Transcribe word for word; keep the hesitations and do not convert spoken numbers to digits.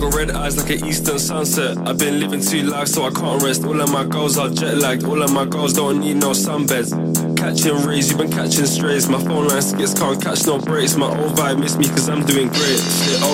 got red eyes like an eastern sunset. I've been living two lives so I can't rest. All of my goals are jet lagged. All of my goals don't need no sunbeds. Catching rays, you've been catching strays. My phone line skits, can't catch no breaks. My old vibe miss me cause I'm doing great. Shit,